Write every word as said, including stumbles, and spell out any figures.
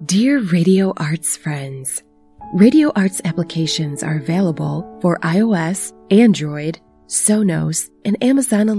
Dear Radio Arts friends, Radio Arts applications are available for iOS, Android, Sonos, and Amazon